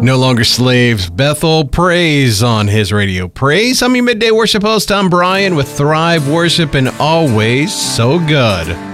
No longer slaves. Bethel Praise on his radio. Praise. I'm your midday worship host, Tom Bryan with Thrive Worship and Always So Good.